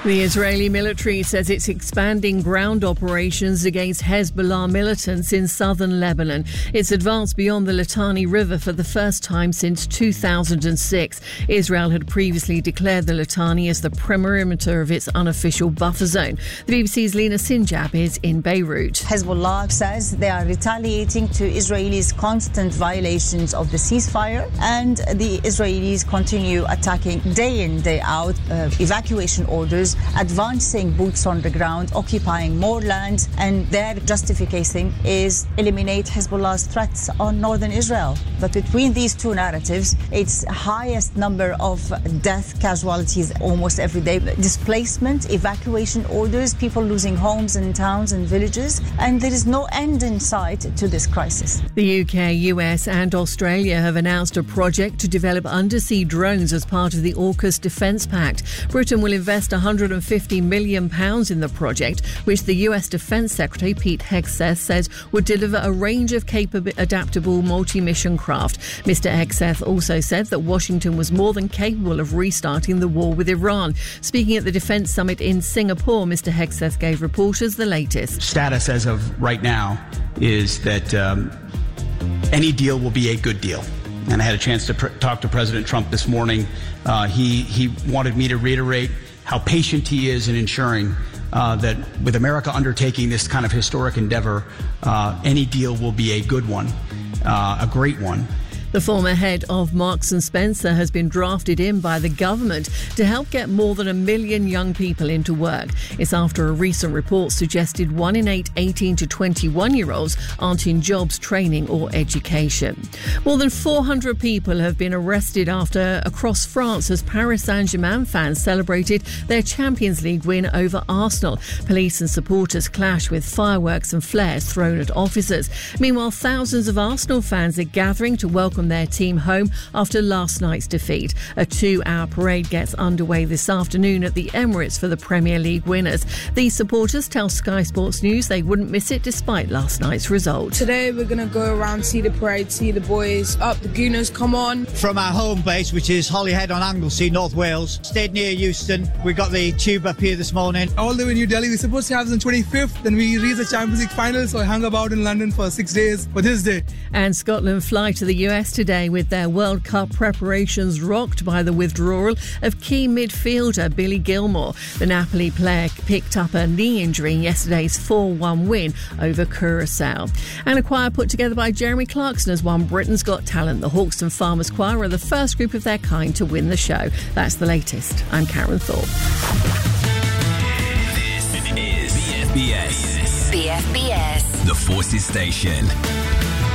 The Israeli military says it's expanding ground operations against Hezbollah militants in southern Lebanon. It's advanced beyond the Litani River for the first time since 2006. Israel had previously declared the Litani as the perimeter of its unofficial buffer zone. The BBC's Lena Sinjab is in Beirut. Hezbollah says they are retaliating to Israelis' constant violations of the ceasefire, and the Israelis continue attacking day in, day out, evacuation orders, advancing boots on the ground, occupying more land, and their justification is eliminate Hezbollah's threats on northern Israel. But between these two narratives, it's highest number of death casualties almost every day, displacement, evacuation orders, people losing homes and towns and villages, and there is no end in sight to this crisis. The UK, US and Australia have announced a project to develop undersea drones as part of the AUKUS Defence Pact. Britain will invest £150 million in the project, which the US Defence Secretary Pete Hegseth says would deliver a range of adaptable multi-mission craft. Mr Hegseth also said that Washington was more than capable of restarting the war with Iran. Speaking at the Defence Summit in Singapore, Mr Hegseth gave reporters the latest. Status as of right now is that any deal will be a good deal. And I had a chance to talk to President Trump this morning. He wanted me to reiterate how patient he is in ensuring that with America undertaking this kind of historic endeavor, any deal will be a good one, a great one. The former head of Marks & Spencer has been drafted in by the government to help get more than 1 million young people into work. It's after a recent report suggested 1 in 8 18 to 21-year-olds aren't in jobs, training or education. More than 400 people have been arrested across France as Paris Saint-Germain fans celebrated their Champions League win over Arsenal. Police and supporters clashed with fireworks and flares thrown at officers. Meanwhile, thousands of Arsenal fans are gathering to welcome their team home after last night's defeat. A 2-hour parade gets underway this afternoon at the Emirates for the Premier League winners. These supporters tell Sky Sports News they wouldn't miss it despite last night's result. Today we're going to go around, see the parade, see the boys up, the Gooners, come on. From our home base, which is Holyhead on Anglesey, North Wales, stayed near Euston. We got the tube up here this morning. All the way in New Delhi, we're supposed to have this on 25th, then we reached the Champions League final, so I hung about in London for 6 days for this day. And Scotland fly to the US today with their World Cup preparations rocked by the withdrawal of key midfielder Billy Gilmour. The Napoli player picked up a knee injury in yesterday's 4-1 win over Curaçao. And a choir put together by Jeremy Clarkson has won Britain's Got Talent. The Hawkston Farmers Choir are the first group of their kind to win the show. That's the latest. I'm Karen Thorpe. This is BFBS. BFBS. The Forces Station.